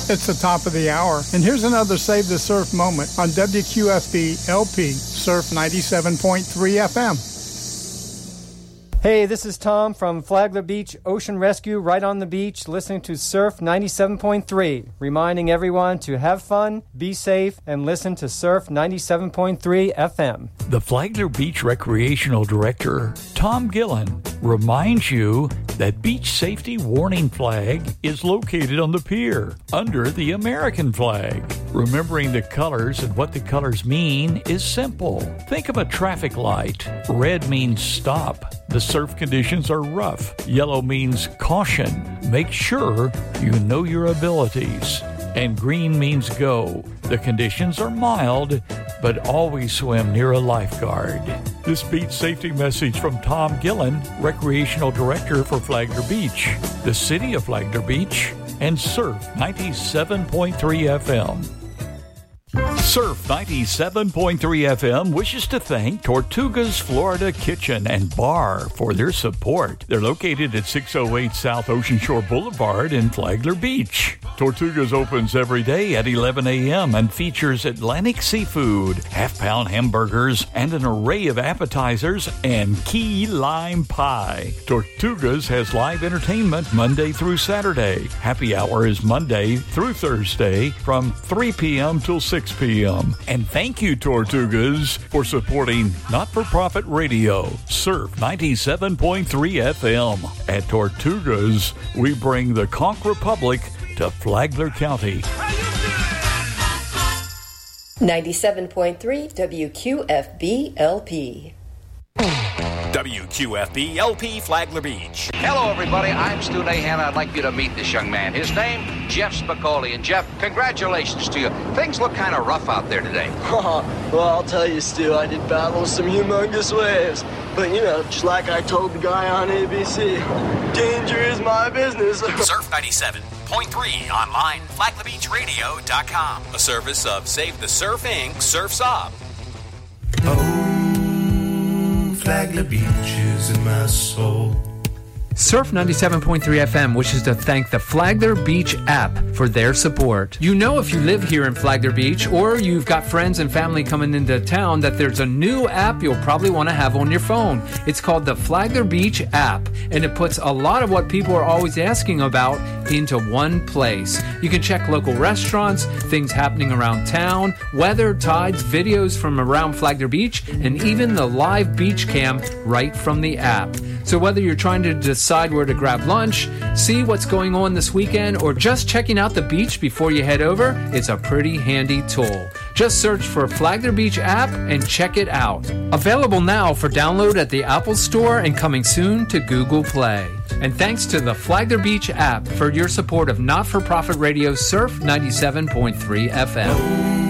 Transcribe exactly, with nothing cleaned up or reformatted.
It's the top of the hour, and here's another Save the Surf moment on W Q F B L P Surf ninety-seven point three F M. Hey, this is Tom from Flagler Beach Ocean Rescue, right on the beach, listening to Surf ninety-seven point three, reminding everyone to have fun, be safe, and listen to Surf ninety-seven point three F M. The Flagler Beach Recreational Director, Tom Gillen, reminds you that beach safety warning flag is located on the pier under the American flag. Remembering the colors and what the colors mean is simple. Think of a traffic light. Red means stop. The surf conditions are rough. Yellow means caution. Make sure you know your abilities. And green means go. The conditions are mild, but always swim near a lifeguard. This beach safety message from Tom Gillen, Recreational Director for Flagler Beach, the City of Flagler Beach, and Surf ninety-seven point three F M. Surf ninety-seven point three F M wishes to thank Tortuga's Florida Kitchen and Bar for their support. They're located at six oh eight South Ocean Shore Boulevard in Flagler Beach. Tortuga's opens every day at eleven a.m. and features Atlantic seafood, half-pound hamburgers, and an array of appetizers and key lime pie. Tortuga's has live entertainment Monday through Saturday. Happy hour is Monday through Thursday from three p.m. till six p.m. And thank you, Tortugas, for supporting not-for-profit radio, Surf ninety-seven point three F M. At Tortugas, we bring the Conch Republic to Flagler County. ninety-seven point three W Q F B L P. W Q F B L P Flagler Beach. Hello, everybody. I'm Stu Nahan. I'd like you to meet this young man. His name, Jeff Spicoli. And, Jeff, congratulations to you. Things look kind of rough out there today. Well, I'll tell you, Stu, I did battle some humongous waves. But, you know, just like I told the guy on A B C, danger is my business. Surf ninety-seven point three online, flagler beach radio dot com. A service of Save the Surf Incorporated. Surf's Up. Oh, Flagler Beach is in my soul. Surf ninety-seven point three F M wishes to thank the Flagler Beach app for their support. You know, if you live here in Flagler Beach or you've got friends and family coming into town, that there's a new app you'll probably want to have on your phone. It's called the Flagler Beach app, and it puts a lot of what people are always asking about into one place. You can check local restaurants, things happening around town, weather, tides, videos from around Flagler Beach, and even the live beach cam right from the app. So whether you're trying to decide where to grab lunch, see what's going on this weekend, or just checking out the beach before you head over, it's a pretty handy tool. Just search for Flagler Beach app and check it out. Available now for download at the Apple Store and coming soon to Google Play. And thanks to the Flagler Beach app for your support of not-for-profit radio Surf ninety-seven point three F M.